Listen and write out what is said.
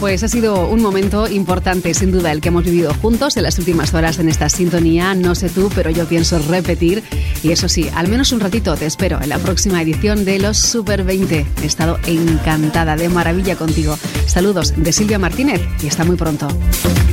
Pues ha sido un momento importante, sin duda, el que hemos vivido juntos en las últimas horas en esta sintonía. No sé tú, pero yo pienso repetir. Y eso sí, al menos un ratito te espero en la próxima edición de los Super 20. He estado encantada, de maravilla contigo. Saludos de Silvia Martínez y hasta muy pronto.